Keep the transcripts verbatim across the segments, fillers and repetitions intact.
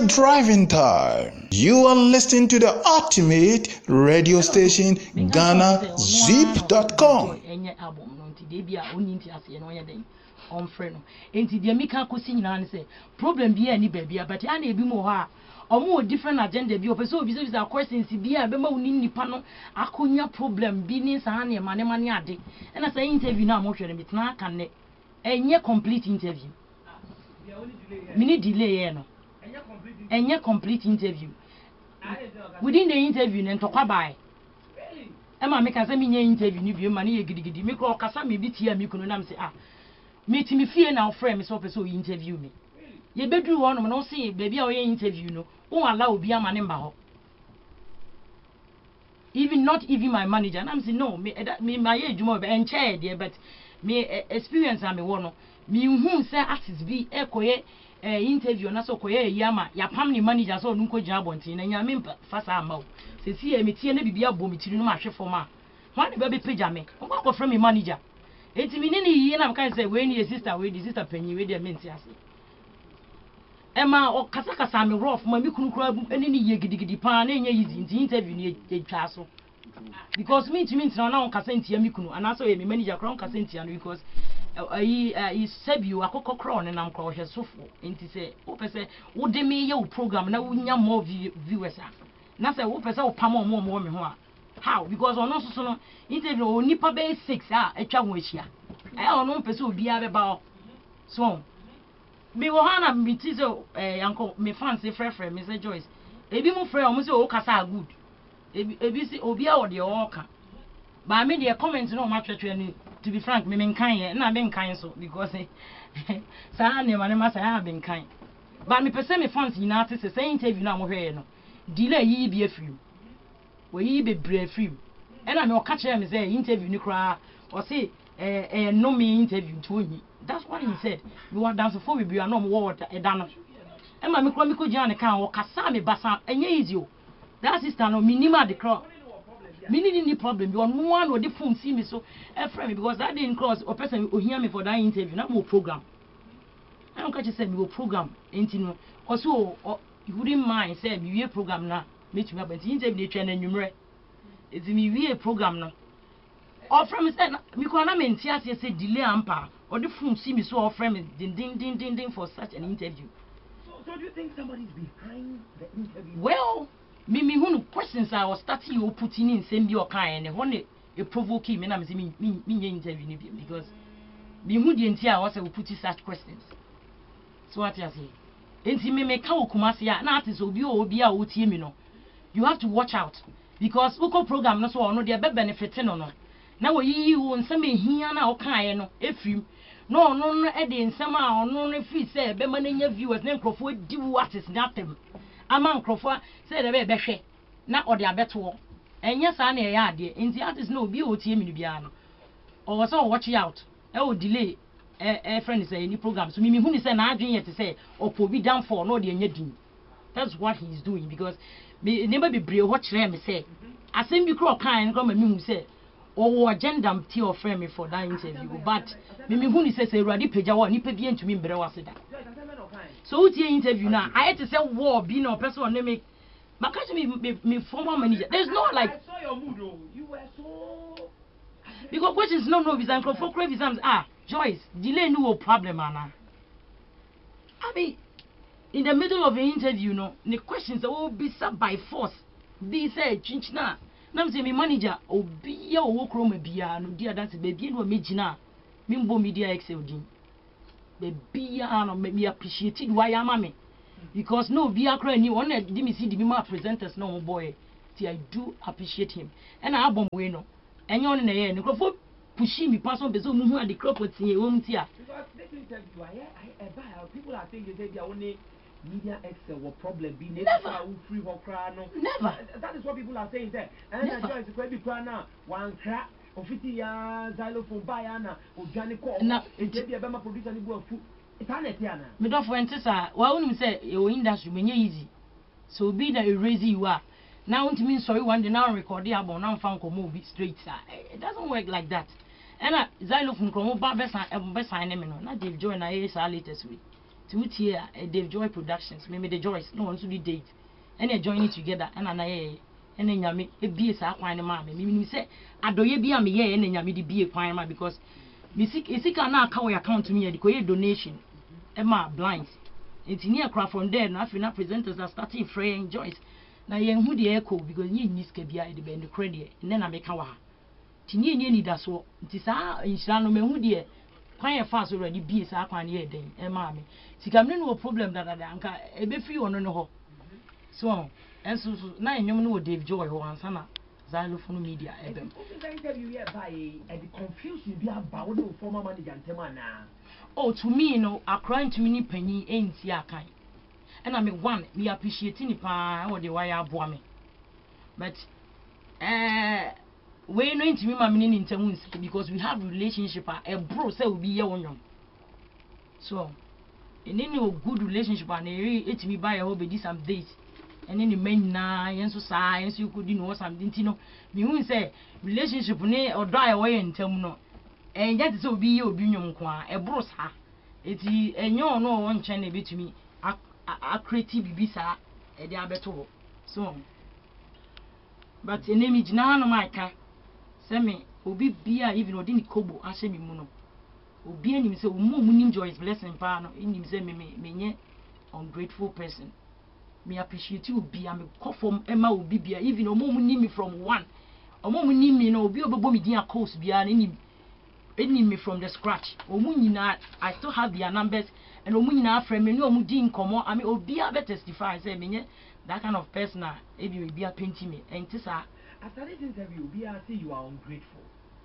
your driving time. You are listening to the ultimate radio station, Ghana Zip dot com. On friend, and the Mika Cosin and say, problem be any baby, but I need be more or more different agenda be of so business our questions be a bemo nini panel, Acunia problem, business and money money a day. And as I interview now, motion and now can a near complete interview. Mini delay, no, and yet complete interview. Within the interview, and talk about. Emma make a semi interview, you money, giddy, make all Cassami be here, you couldn't say, ah. Meet me fear now, friend, Miss Officer, interview me. Ye bedroom one, no see, baby, or interview, no, oh, allow be a man in Baho. Even not even my manager, and I'm saying, no, me, me, my age more, and chair, dear, but me experience, I'm a one. Me, whom say, artists be a coye interview, and also coye yama, ya family manager, so no job on tin, and ya mean fast amount. Say, see, me, tea, and be a boom, it's no match for ma. One baby pajama, or from me manager. It's meaning ye and I say when your sister with the sister penny with their mensias. Emma or Casaka Sammy Rough, my Mikun Crab, and any ye giddy pan, and ye in the interview near the castle. Because me to me now Cassentia Mikunu, and also a manager crown Cassentia because I said you a cocoa crown and I'm cautious so for. And to say, Opa say, what they may your program now we have more viewers. Nothing, Opa say, Pamo more more. How? Because on also so interview only per base six ah a chawishia. I don't know person be about so. Me wahana me tizo eh uncle me fancy friend friend Mister Joyce. Ebi mo friend almost o kasa good. Ebi ebi si obi a ode o ka. But I mean the comments no match to be frank me menkan ye na me nkan so because sa na ma ma sa ha be nkan. But me person me fancy na te say interview na mo hwe no. Delay yi bi afiri. We be brave free. And I'm not catching him say interview Nikra or say eh eh no me interview to him. That's what he said. We want dance before we be no more a dano. And my micromico Jan can or Kasami Bassa and easy. That sister no minima the crowd. Meaning any problem. You want one or the phone see me so a friend because that didn't cross or person who hear me for that interview, not more program. I don't catch you say we will program into also you wouldn't mind say we will program now. Meet me up and interview train and numerate. It's me we a program now. Or from said me can I mean say delay ampa or the phone see me so or friend ding ding ding ding ding for such an interview. So, so do you think somebody's behind the interview? Well, me me who questions I was starting you putting in same your kind and one a provoke me na me me me interview because me who the entire was put such questions. So what you say? Enti me me ka okumasi ya na artist obi obi a otie me no. You have to watch out because uko program no so ono de be benefit no no na wo yi wo nsem ehia na o kan no efim no no no e de nsem a ono no fi say be ma na viewers na nkrofo di wo artist na tem ama nkrofo say de be be hwe na o de abeto enya sa na e ya ade enti artist no obi otie me no bia no o so watch out e o delay e e friend say any program so me me hu ni say na adwen yet say opo bi down for no de enya din. That's what he's doing because me never be brave what me say. I send you crow kind come me who say or agenda tea or frame me for that interview. But me me who say say ready page one ni pe bi ntumi mbre wase da. So what your interview now? I had to say war be no person on me. But catch me me, me former manager. There's no like I saw your mood though. You were so because questions no no visa for crave exams ah Joyce delay no problem ana. I mean in the middle of the interview, no, the questions will be sent by force. They say, Chinchina, Nam say, me manager, or be a walk room, be a no dear dance, baby, no majina, Mimbo Media Excel Dean. Baby, no, make me appreciate it. Why am I? Because no, be a crying, you want to see the Mima presenters, no boy. See, I do appreciate him. And I bomb bueno. And you're in the air, and go pushing me, pass on the zoom, who are the crop with you, won't you? Because this interview, I people are thinking they are only. Media Excel will problem be never free or cry no. Never. That is what people are saying there. And I join the credit now. One crack of fifty years xylophone by Anna or Johnny Cole. Now it's a Bama producer and go food. It's Anetiana. Me don't for Antissa. Why wouldn't you say your industry when you're easy? So be that you raise you are. Now to mean sorry one day now record the album now found movie straight. It doesn't work like that. And I xylophone come over best and best sign them no. Not Dave Joy and I is our latest week. to it here uh, Dave Joy Productions maybe the Joyce no one to be date and they join it together and and I and then yami e be sa kwan ma me me say adoye bi am ye and yami di bi kwan ma because me sik esika na aka we account me e ko ye donation e ma blind it near craft from there na afina presenters are starting free Joyce na yen hu de echo because ye niska bia e de be the credit and then I make wa tini ni ni da so nti sa insha no me hu de kwan ye fast already be sa kwan ye den e ma me sika me no problem da da anka e be free ono no ho so enso na enyom no Dave Joy ho ansa na Xylophone Media ebem o interview here by e the confusion bi aba wo no former manager ntema na oh to me no akran to me ni panyi enti akan and I me one me appreciate ni pa wo de why aboa me but eh we no ntimi ma me ni ntemu nsi because we have relationship a bro say we be ye wonyon so in any good relationship and e etimi buy ho be some days and then the men na yenso sa yenso you could know something tino me hu say relationship ni odo a we ntemu no enja te say obi ye obi nwom ko a e bro sa eti enyo no won chen na betumi a creative bibi sa e de abeto so but enemi jina no maika say me obi bia even odi ni kobo ahye mi mu no obi anim say omo munim Joyce blessing pa no enim say me me nye ungrateful person me appreciate you be am conform ema obi bia even omo munim me from one omo munim me no obi obebo me din course bia na enim enim me from the scratch omo nyina I still have their numbers and omo nyina friend me no omo din komo I mean obi a be testify say me nye that kind of person a ebi obi a painting me entisa after this interview be I see you are ungrateful.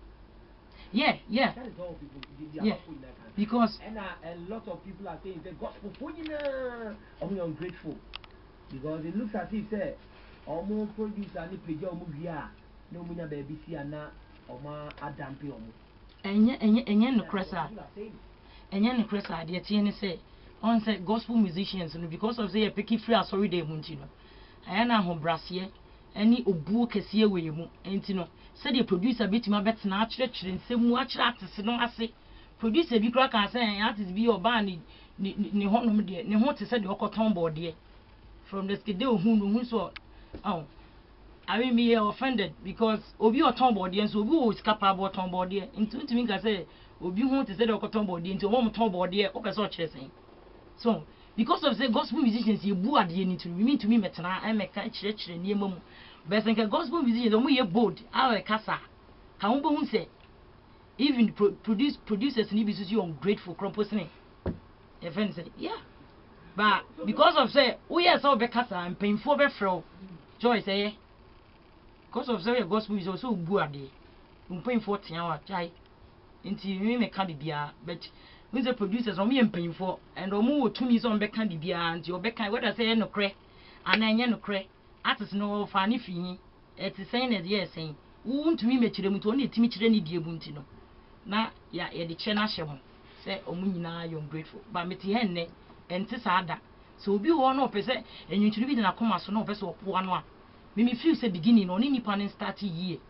Yeah, yeah. That is all people they, they yeah. are in that country. Because and uh, a lot of people are saying the gospel for you are ungrateful because it looks as if say almost produce any page or movie no muna baby see na oma adampe omo enye enye enye no kresa enye no kresa de tie ne say on say gospel musicians no because of say picky free asori dey mu ntino aya na ho brase ani obuo kese we mu ntino say the producer betima betena akire kire nsemu akire atese no ase producer bi kra kan say artist bi oba ni ni honom de ne ho te say de okoton board de from the skide ohun no hu so oh I mean me offended because obi oton board de so obi o capable oton board de into to me ka say obi hu te say de okoton board de into omo ton board de o pese o kire sen so because of the gospel musicians you bu ade ni to me to me metena I make kire kire ni emamu but think gospel musicians omo ye bold our kasa ka ho bo hu say even pro produce producers ni bi so you ungrateful composing your friend say yeah but because of say we yes all be kasa and painful be fro Joy say because of say gospel is also bu ade painful tian wa chai nti me me ka bibia but when the producers omo ye painful and omo wo tumi so on be ka bibia nti obe kan whether say no kre ana enye no kre artist no fa ni fi it is saying that yes saying wo ntumi me kire mu to na etimi kire ni die bu nti no na ya ye de kire na hye ho say omo nyina you grateful but me ti henne enti saada so obi wo no pese enwuntiri bi na koma so no pese opoa no a me me feel say beginning no ni nipa ne start year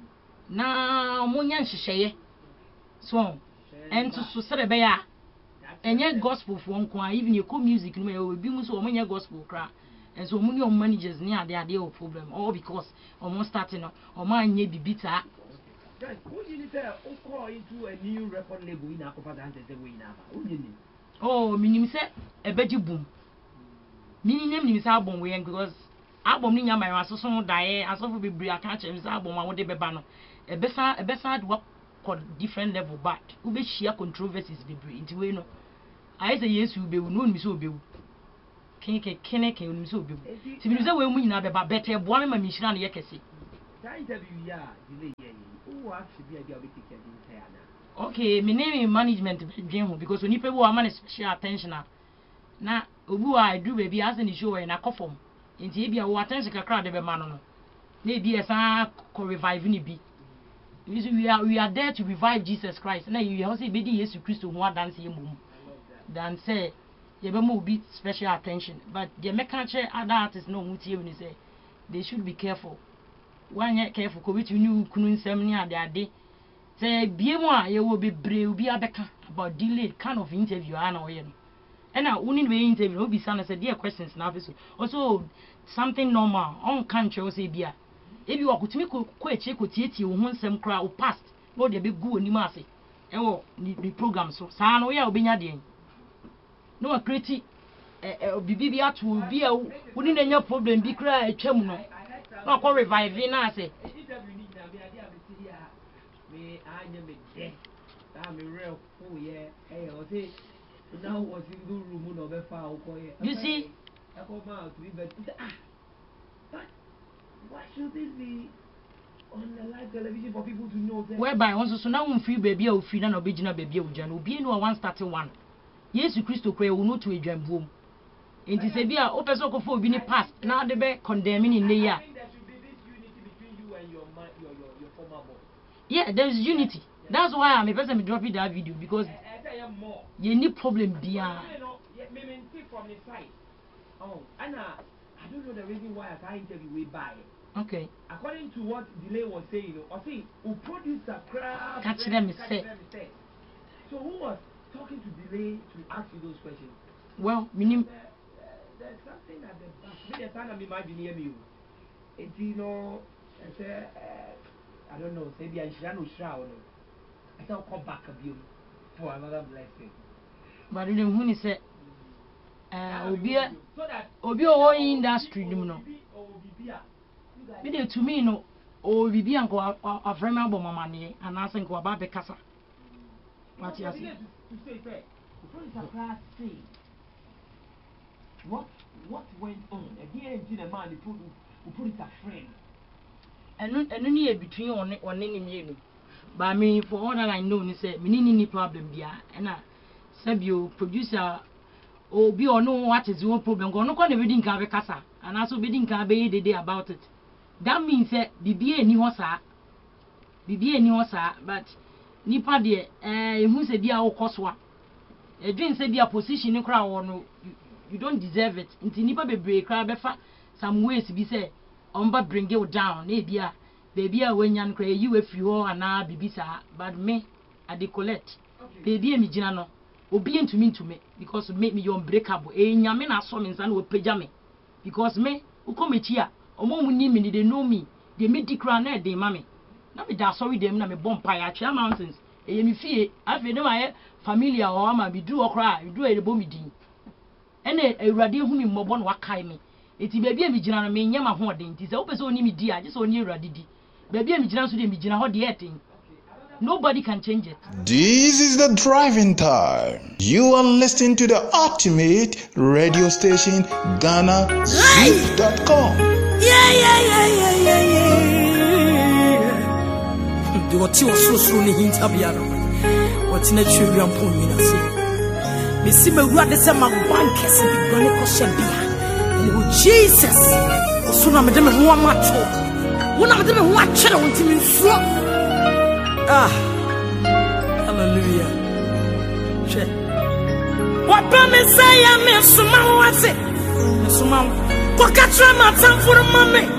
na omo nya nhyehyeye so enti so sere be ya enye gospel fo nko a even ye ko music no me obi mu so omo nya gospel kra and so many of managers near they are the problem all because almost starting or man ye bibita. Guys, who you need to call into a new record label in Akopa Dance the way now? Who you need? Oh, minim say a beji boom. Meaning name is album way because album ni nyama ya so so die as of be bri aka che album wa de beba no. E besa e besa do called different level but we be share controversies be bri nti we no. I say yes we be no mi so be Keke kene ke unu so bi ti bi ze we mu nyina be ba bete bo me ma mi hira na ye kese that interview ya delay ye who actually be a dia be take din say ana okay me name management dwen ho because oni pe bo ama na special attention na obu a do be bi as ni show na kofom nti e bia wo attention kakra de be ma no no na e bi esa ko revive ni bi we are we are there to revive Jesus Christ na you also be di Jesus Christ ho dance ye mum dan say you be be special attention but the mechanical other artists no mutie when say they should be careful one ye careful ko bitu ni kunu nsem ni ade ade say biemu a ye wo bebre obi abeka about delayed kind of interview ana oye no And now we need to interview. We be saying say dear questions now. Also something normal. On country we say bia. If you are kutumi ko ko eche ko tietie wo ho nsem kra o past. No dey be go oni ma ase. E wo the program so. Sa no ya obenya de. No a create eh bibi bi atu bi a wo ni na problem bi kra atwam no. No ko revive na ase. Me anya me de. Ta me real fool yeah. Eh o say now was in the room no be fa o ko yeah. You see? I come out to be but ah. But why should this be on the live television for people to know that? Whereby once so now we feel baby o free na no be gina baby o jan obi no one starting one. Yesu Christo kra wo no to edwambuom. Enti se bia o person ko fo obi ni past na de be condemning in the year. Yeah, there's unity. That's why I'm a person me dropping that video because you need problem bia. From the side. Oh, Anna, I don't know the reason why I can't interview way by. Okay. According to what Delay was saying, you know, I think who produced a crowd. Catch them say. So who was talking to Delay to ask you those questions? Well, meaning there, there's something at the back. Me the time I'm imagining you. It's you know, I say, uh, I don't know, maybe I should know shroud. I shall come back a view for another blessing. But you know who say uh obi obi o industry nim no. Me dey to me no o bibi anko afrema bo mama ne anase nko ba be kasa. What you say? What what went on? Again, the man put who put it a friend. And and ni between on on ni mienu. But me for all that I know ni say me ni ni problem bia na sabio producer obi ono what is your problem go no kwa na be din ka be kasa and also be din ka be dede about it. That means say bibie ni ho sa bibie ni ho sa but nipa de eh ehu se bia wo kosoa e dwen se bia position ni kra wo no you don't deserve it nti nipa bebre kra be fa some ways bi say omba bring you down na bia baby a wenyan kra yi we free ho ana bibisa but me I dey collect baby mi gina no obi ntumi ntumi because make me unbreakable e nyame na so me nsa na opagya me because me ukomechi a omo mu ni me they know me they me dikra na dey mame na me da sorry dem na me bompa ya Twa Mountains e ye mi fie afi ne ma familiar o ama bi du okra bi du e bo mi din ene awurade hu mi mmobo na wakai me eti baby a mi gina no me nyama ho den ti se wo pese oni mi di a je se oni awurade di baby a mi gina so de mi gina ho de etin. Nobody can change it. This is the driving time. You are listening to the ultimate radio station, Ghana Zip dot com. Yeah, yeah, yeah, yeah, yeah, yeah. Do what you so soon in Tabiano. What's in a tree and pony? Me see my brother say my one case big gonna cost and Jesus. Soon I'm a demon who I'm macho. One of them who I chill on to me. Ah, hallelujah. What promise I am, Miss Suma, what's it? Miss Suma, what catch my time for the moment?